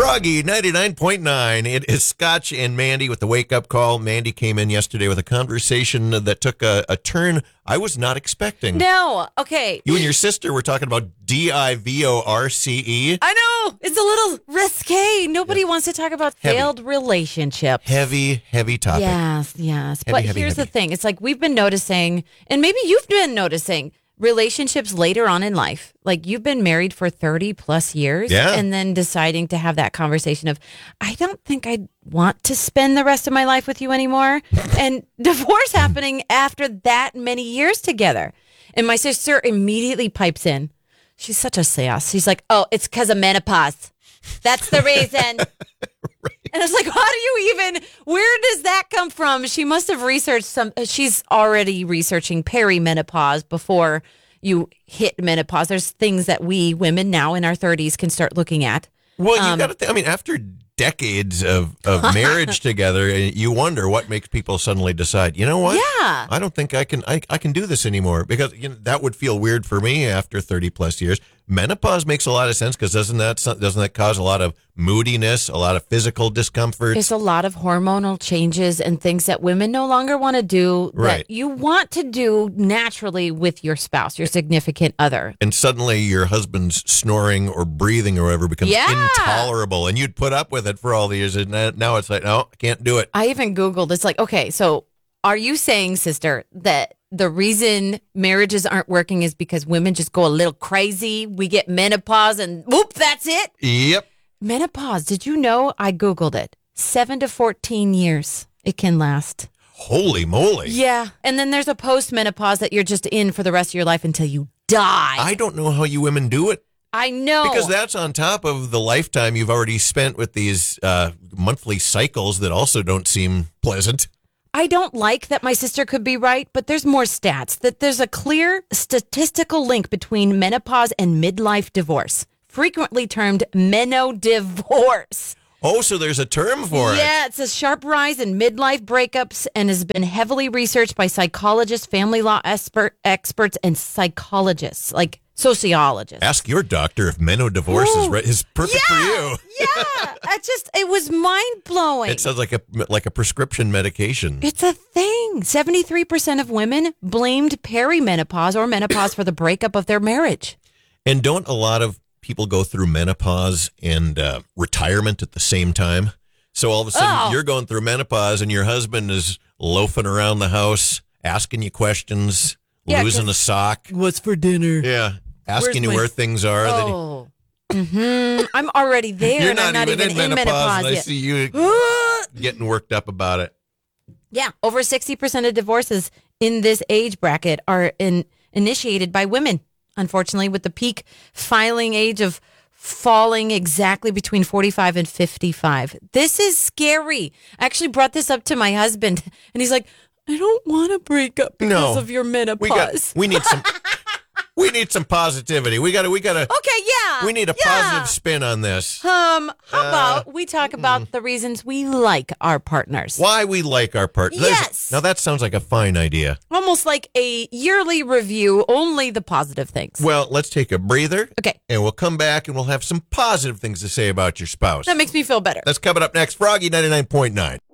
Froggy 99.9. It is Scotch and Mandy with the wake-up call. Mandy came in yesterday with a conversation that took a turn I was not expecting. No. Okay. You and your sister were talking about DIVORCE. I know. It's a little risque. Nobody wants to talk about failed relationships. Heavy topic. Yes. But here's the thing. It's like we've been noticing, and maybe you've been noticing, relationships later on in life. Like you've been married for 30 plus years and then deciding to have that conversation of, I don't think I want to spend the rest of my life with you anymore. And divorce happening after that many years together. And my sister immediately pipes in. She's such a sass. She's like, oh, it's because of menopause. That's the reason. Right. And I was like, where does that come from? She must have researched she's already researching perimenopause before you hit menopause. There's things that we women now in our 30s can start looking at. Well, you got to after decades of marriage together, you wonder what makes people suddenly decide, you know what? Yeah. I don't think I can do this anymore, because that would feel weird for me after 30 plus years. Menopause makes a lot of sense, because doesn't that cause a lot of moodiness, a lot of physical discomfort? There's a lot of hormonal changes and things that women no longer want to do that you want to do naturally with your spouse, your significant other. And suddenly your husband's snoring or breathing or whatever becomes intolerable, and you'd put up with it for all the years, and now it's like, no, I can't do it. I even Googled, it's like, okay, so are you saying, sister, that the reason marriages aren't working is because women just go a little crazy? We get menopause and whoop, that's it? Yep. Menopause. Did you know? I Googled it. 7 to 14 years it can last. Holy moly. Yeah. And then there's a post-menopause that you're just in for the rest of your life until you die. I don't know how you women do it. I know. Because that's on top of the lifetime you've already spent with these monthly cycles that also don't seem pleasant. I don't like that my sister could be right, but there's more stats. That there's a clear statistical link between menopause and midlife divorce, frequently termed menodivorce. Oh, so there's a term for it. Yeah, it's a sharp rise in midlife breakups and has been heavily researched by psychologists, family law experts, and psychologists, like sociologists. Ask your doctor if menodivorce is perfect for you. Yeah, it was mind-blowing. It sounds like a prescription medication. It's a thing. 73% of women blamed perimenopause or menopause for the breakup of their marriage. And don't a lot of people go through menopause and retirement at the same time? So all of a sudden you're going through menopause and your husband is loafing around the house, asking you questions, losing a sock. What's for dinner? Yeah. Asking you where things are. I'm already there. You're and I'm not even in menopause yet. I see you getting worked up about it. Yeah. Over 60% of divorces in this age bracket are initiated by women. Unfortunately, with the peak filing age of falling exactly between 45 and 55. This is scary. I actually brought this up to my husband, and he's like, I don't want to break up because of your menopause. We need some positivity. We gotta. Okay, yeah. We need a positive spin on this. How about we talk about the reasons we like our partners? Why we like our partners? Yes. Now that sounds like a fine idea. Almost like a yearly review, only the positive things. Well, let's take a breather. Okay. And we'll come back and we'll have some positive things to say about your spouse. That makes me feel better. That's coming up next. Froggy 99.9.